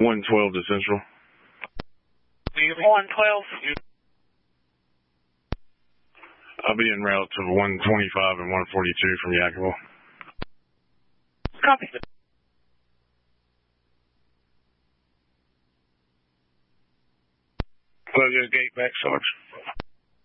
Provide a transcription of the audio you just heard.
112 to Central. 112. I'll be en route to 125 and 142 from Yakima. Copy. Close this gate back, Sarge.